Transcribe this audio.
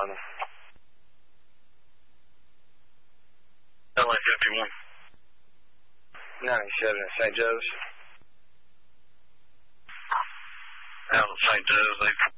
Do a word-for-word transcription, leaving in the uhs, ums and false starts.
Carolina. L A fifty-one. ninety-seven at Saint Joe's. Out of Saint Joe's, they